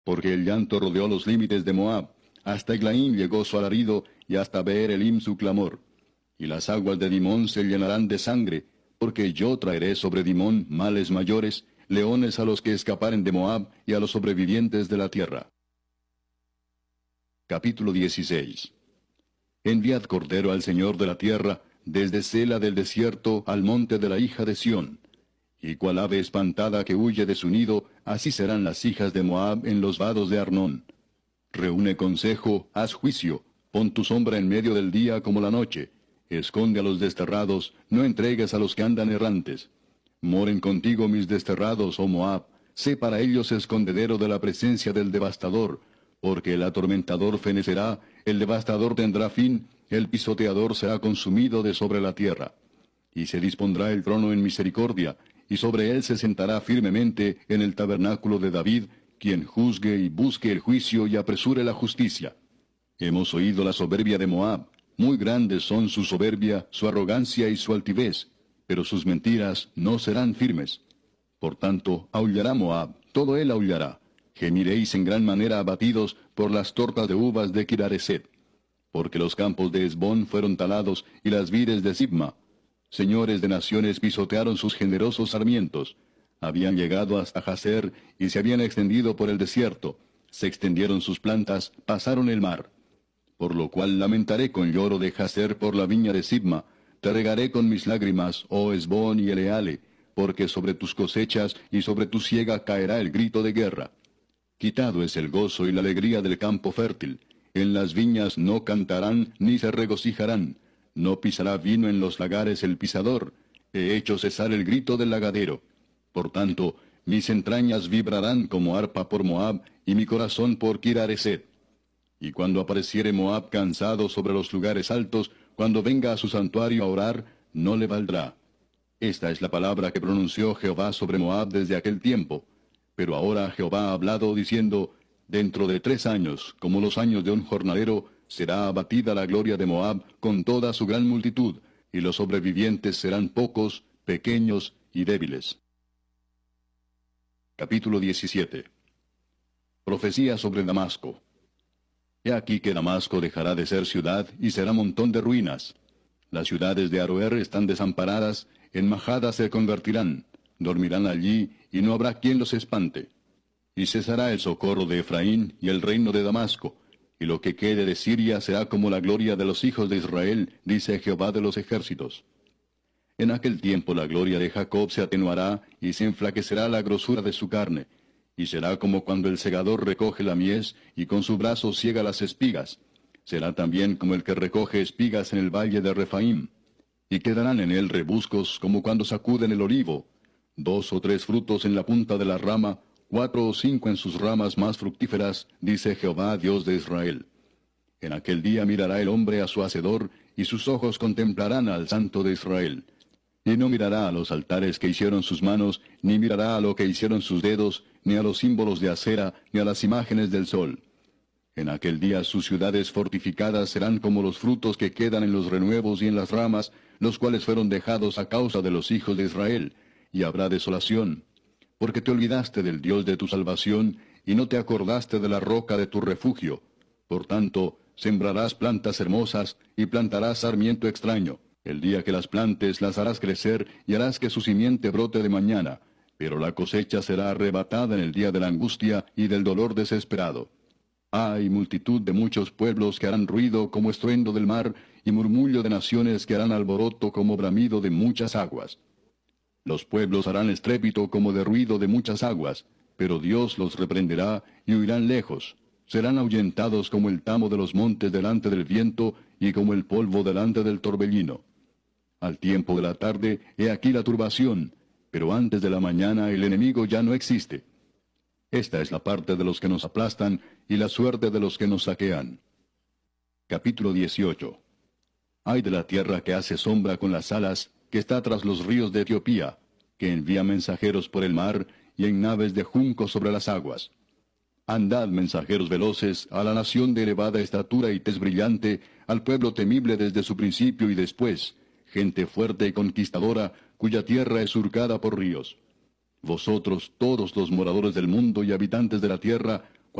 Porque el llanto rodeó los límites de Moab, hasta Eglaim llegó su alarido, y hasta Beer Elim su clamor. Y las aguas de Dimón se llenarán de sangre, porque yo traeré sobre Dimón males mayores, leones a los que escaparen de Moab, y a los sobrevivientes de la tierra. Capítulo 16. Enviad cordero al Señor de la tierra, desde Sela del desierto al monte de la hija de Sión. Y cual ave espantada que huye de su nido, así serán las hijas de Moab en los vados de Arnón. Reúne consejo, haz juicio, pon tu sombra en medio del día como la noche. Esconde a los desterrados, no entregues a los que andan errantes. Moren contigo mis desterrados, oh Moab, sé para ellos escondedero de la presencia del devastador, porque el atormentador fenecerá, el devastador tendrá fin, el pisoteador será consumido de sobre la tierra. Y se dispondrá el trono en misericordia, y sobre él se sentará firmemente en el tabernáculo de David, quien juzgue y busque el juicio y apresure la justicia. Hemos oído la soberbia de Moab, muy grandes son su soberbia, su arrogancia y su altivez, pero sus mentiras no serán firmes. Por tanto, aullará Moab, todo él aullará. Gemiréis en gran manera abatidos por las tortas de uvas de Kirareset. Porque los campos de Hesbón fueron talados y las vides de Sibma. Señores de naciones pisotearon sus generosos sarmientos. Habían llegado hasta Jazer y se habían extendido por el desierto. Se extendieron sus plantas, pasaron el mar. Por lo cual lamentaré con lloro de Jazer por la viña de Sibma. Te regaré con mis lágrimas, oh Hesbón y Eleale, porque sobre tus cosechas y sobre tu siega caerá el grito de guerra. Quitado es el gozo y la alegría del campo fértil. En las viñas no cantarán ni se regocijarán. No pisará vino en los lagares el pisador. He hecho cesar el grito del lagadero. Por tanto, mis entrañas vibrarán como arpa por Moab, y mi corazón por Kirareset. Y cuando apareciere Moab cansado sobre los lugares altos, cuando venga a su santuario a orar, no le valdrá. Esta es la palabra que pronunció Jehová sobre Moab desde aquel tiempo. Pero ahora Jehová ha hablado diciendo, dentro de 3 años, como los años de un jornalero, será abatida la gloria de Moab con toda su gran multitud, y los sobrevivientes serán pocos, pequeños y débiles. Capítulo 17. Profecía sobre Damasco. He aquí que Damasco dejará de ser ciudad y será montón de ruinas. Las ciudades de Aroer están desamparadas, en majadas se convertirán, dormirán allí y no habrá quien los espante. Y cesará el socorro de Efraín y el reino de Damasco, y lo que quede de Siria será como la gloria de los hijos de Israel, dice Jehová de los ejércitos. En aquel tiempo la gloria de Jacob se atenuará y se enflaquecerá la grosura de su carne, y será como cuando el segador recoge la mies y con su brazo ciega las espigas. Será también como el que recoge espigas en el valle de Refaim. Y quedarán en él rebuscos como cuando sacuden el olivo, 2 o 3 frutos en la punta de la rama, 4 o 5 en sus ramas más fructíferas, dice Jehová Dios de Israel. En aquel día mirará el hombre a su hacedor, y sus ojos contemplarán al Santo de Israel. Y no mirará a los altares que hicieron sus manos, ni mirará a lo que hicieron sus dedos, ni a los símbolos de acera, ni a las imágenes del sol. En aquel día sus ciudades fortificadas serán como los frutos que quedan en los renuevos y en las ramas, los cuales fueron dejados a causa de los hijos de Israel, y habrá desolación. Porque te olvidaste del Dios de tu salvación, y no te acordaste de la roca de tu refugio. Por tanto, sembrarás plantas hermosas, y plantarás sarmiento extraño. El día que las plantes las harás crecer, y harás que su simiente brote de mañana, pero la cosecha será arrebatada en el día de la angustia y del dolor desesperado. Hay multitud de muchos pueblos que harán ruido como estruendo del mar, y murmullo de naciones que harán alboroto como bramido de muchas aguas. Los pueblos harán estrépito como de ruido de muchas aguas, pero Dios los reprenderá y huirán lejos. Serán ahuyentados como el tamo de los montes delante del viento, y como el polvo delante del torbellino. Al tiempo de la tarde, he aquí la turbación, pero antes de la mañana el enemigo ya no existe. Esta es la parte de los que nos aplastan, y la suerte de los que nos saquean. Capítulo 18. Ay de la tierra que hace sombra con las alas, que está tras los ríos de Etiopía, que envía mensajeros por el mar, y en naves de junco sobre las aguas. Andad, mensajeros veloces, a la nación de elevada estatura y tez brillante, al pueblo temible desde su principio y después, gente fuerte y conquistadora, cuya tierra es surcada por ríos. Vosotros, todos los moradores del mundo y habitantes de la tierra,